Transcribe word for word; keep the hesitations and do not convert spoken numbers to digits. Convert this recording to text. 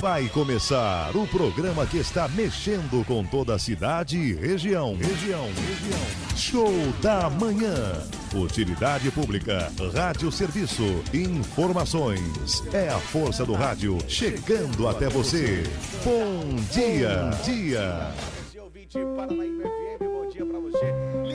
Vai começar o programa que está mexendo com toda a cidade e região. Região, região. Show da Manhã. Utilidade pública, rádio serviço, informações. É a força do rádio chegando até você. Bom dia, dia.